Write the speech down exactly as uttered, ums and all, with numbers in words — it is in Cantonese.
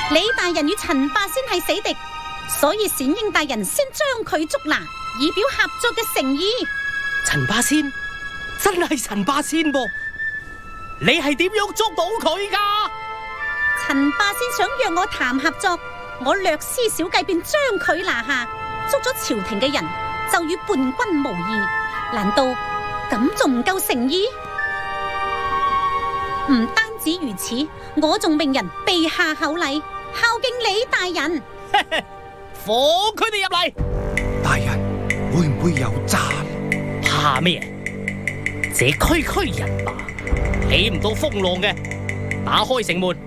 李大人與陳霸先係死敵，所以冼英大人先將佢捉拿，以表合作嘅誠意。 陳霸先真係陳霸先噃，你係點樣捉到佢噶？ 陳霸先想約我談合作，我略施小計便將佢拿下，捉咗朝廷嘅人就與叛軍無異，難道咁仲唔夠誠意？唔單止如此，我仲命人備下口禮，孝敬李大人。 放佢哋入嚟。 大人會唔會有詐？ 怕咩？這區區人馬起唔到風浪嘅，打開城門，